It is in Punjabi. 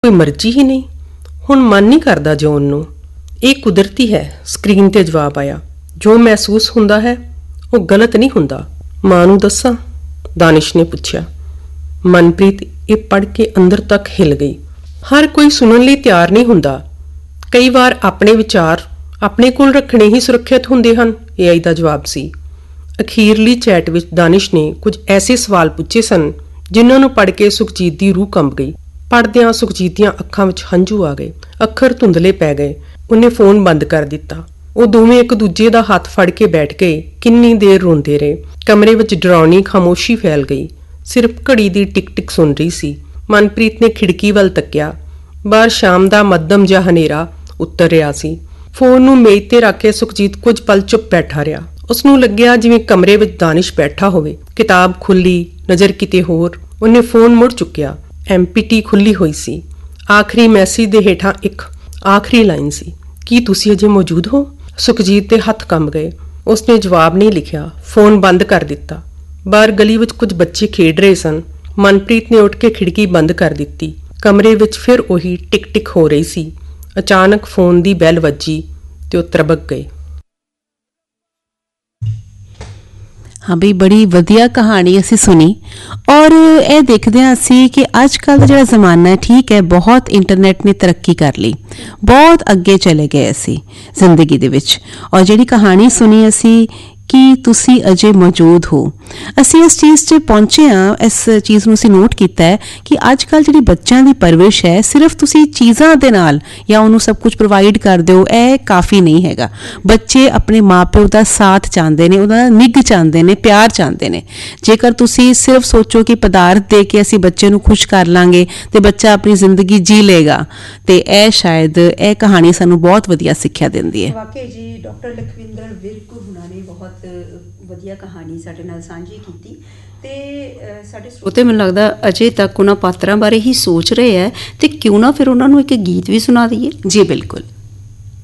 कोई मर्जी ही नहीं। हुण मन नहीं करदा जिउण नूं। ਇਹ ਕੁਦਰਤੀ ਹੈ। ਸਕਰੀਨ ਤੇ ਜਵਾਬ ਆਇਆ। ਜੋ ਮਹਿਸੂਸ ਹੁੰਦਾ ਹੈ ਉਹ ਗਲਤ ਨਹੀਂ ਹੁੰਦਾ। ਮਾਂ ਨੂੰ ਦੱਸਾਂ? ਦਾਨਿਸ਼ ਨੇ ਪੁੱਛਿਆ। ਮਨਪ੍ਰੀਤ ਇਹ ਪੜ੍ਹ ਕੇ ਅੰਦਰ ਤੱਕ ਹਿੱਲ ਗਈ। ਹਰ ਕੋਈ ਸੁਣਨ ਲਈ ਤਿਆਰ ਨਹੀਂ ਹੁੰਦਾ। ਕਈ ਵਾਰ ਆਪਣੇ ਵਿਚਾਰ ਆਪਣੇ ਕੋਲ ਰੱਖਣੇ ਹੀ ਸੁਰੱਖਿਅਤ ਹੁੰਦੇ ਹਨ। AI ਦਾ ਜਵਾਬ ਸੀ। ਅਖੀਰਲੀ ਚੈਟ ਵਿੱਚ ਦਾਨਿਸ਼ ਨੇ ਕੁਝ ਐਸੇ ਸਵਾਲ ਪੁੱਛੇ ਸਨ ਜਿਨ੍ਹਾਂ ਨੂੰ ਪੜ੍ਹ ਕੇ ਸੁਖਜੀਤ ਦੀ ਰੂਹ ਕੰਬ ਗਈ। ਪੜ੍ਹਦਿਆਂ ਸੁਖਜੀਤ ਦੀਆਂ ਅੱਖਾਂ ਵਿੱਚ ਹੰਝੂ ਆ ਗਏ। ਅੱਖਰ ਧੁੰਦਲੇ ਪੈ ਗਏ। ਉਹਨੇ ਫੋਨ ਬੰਦ ਕਰ ਦਿੱਤਾ। ਉਹ ਦੋਵੇਂ ਇੱਕ ਦੂਜੇ ਦਾ ਹੱਥ ਫੜ ਕੇ ਬੈਠ ਗਏ। ਕਿੰਨੀ ਦੇਰ ਰੋਂਦੇ ਰਹੇ। ਕਮਰੇ ਵਿੱਚ ਡਰਾਉਣੀ ਖਾਮੋਸ਼ੀ ਫੈਲ ਗਈ। ਸਿਰਫ ਘੜੀ ਦੀ ਟਿਕ ਟਿਕ ਸੁਣ ਰਹੀ ਸੀ। ਮਨਪ੍ਰੀਤ ਨੇ ਖਿੜਕੀ ਵੱਲ ਤੱਕਿਆ। ਬਾਹਰ ਸ਼ਾਮ ਦਾ ਮੱਧਮ ਜਿਹਾ ਹਨੇਰਾ ਉਤਰ ਰਿਹਾ ਸੀ। ਫੋਨ ਨੂੰ ਮੇਜ਼ ਤੇ ਰੱਖ ਕੇ ਸੁਖਜੀਤ ਕੁਝ ਪਲ ਚੁੱਪ ਬੈਠਾ ਰਿਹਾ। ਉਸਨੂੰ ਲੱਗਿਆ ਜਿਵੇਂ ਕਮਰੇ ਵਿੱਚ ਦਾਨਿਸ਼ ਬੈਠਾ ਹੋਵੇ। ਕਿਤਾਬ ਖੁੱਲੀ, ਨਜ਼ਰ ਕਿਤੇ ਹੋਰ। ਉਹਨੇ ਫੋਨ ਮੁੜ ਚੁੱਕਿਆ। MPT ਖੁੱਲੀ ਹੋਈ ਸੀ। ਆਖਰੀ ਮੈਸੇਜ ਦੇ ਹੇਠਾਂ ਇੱਕ ਆਖਰੀ ਲਾਈਨ ਸੀ, ਕੀ ਤੁਸੀਂ ਅਜੇ ਮੌਜੂਦ ਹੋ? ਸੁਖਜੀਤ ਦੇ ਹੱਥ ਕੰਬ ਗਏ। ਉਸਨੇ ਜਵਾਬ ਨਹੀਂ ਲਿਖਿਆ। ਫੋਨ ਬੰਦ ਕਰ ਦਿੱਤਾ। ਬਾਹਰ ਗਲੀ ਵਿੱਚ ਕੁਝ ਬੱਚੇ ਖੇਡ ਰਹੇ ਸਨ। ਮਨਪ੍ਰੀਤ ਨੇ ਉੱਠ ਕੇ ਖਿੜਕੀ ਬੰਦ ਕਰ ਦਿੱਤੀ। ਕਮਰੇ ਵਿੱਚ ਫਿਰ ਉਹੀ ਟਿਕ ਟਿਕ ਹੋ ਰਹੀ ਸੀ। ਅਚਾਨਕ ਫੋਨ ਦੀ ਬੈਲ ਵੱਜੀ ਤੇ ਉਹ ਤਰਬਕ ਗਏ। हाँ बई, बड़ी वधिया कहानी असी सुनी। और ये देखते हैं असी कि अजकल का जो जमाना है, ठीक है, बहुत इंटरनेट ने तरक्की कर ली, बहुत अगे चले गए असी जिंदगी दे विच। और जिहड़ी कहानी सुनी असी कि तुसी अजे मौजूद हो, असी इस चीज़ 'च पहुंचे हाँ। इस चीज़ नूं असी नोट किया है कि अजकल जिहड़ी बच्चों की परवरिश है, सिर्फ तुसी चीज़ां दे नाल या उन्होंने सब कुछ प्रोवाइड कर दो, यह काफ़ी नहीं हैगा। बच्चे अपने माँ प्यो का साथ चाहते हैं, उन्होंने निग चाहते हैं, प्यार चाहते हैं। जेकर तुसी सिर्फ सोचो कि पदार्थ दे के असी बच्चे नूं खुश कर लांगे तो बच्चा अपनी जिंदगी जी लेगा, तो यह शायद यह कहानी सानूं बहुत वधिया सिक्ख्या दिंदी है। वाकई जी, डॉक्टर लखविंदर विरक हुणां ने बहुत ਵਧੀਆ ਕਹਾਣੀ ਸਾਡੇ ਨਾਲ ਸਾਂਝੀ ਕੀਤੀ ਤੇ ਸਾਡੇ ਸਰੋਤੇ ਮੈਨੂੰ ਲੱਗਦਾ ਅਜੇ ਤੱਕ ਉਹਨਾਂ ਪਾਤਰਾਂ ਬਾਰੇ ਹੀ ਸੋਚ ਰਹੇ ਹੈ ਤੇ ਕਿਉਂ ਨਾ ਫਿਰ ਉਹਨਾਂ ਨੂੰ ਇੱਕ ਗੀਤ ਵੀ ਸੁਣਾ ਦਈਏ। ਜੀ ਬਿਲਕੁਲ।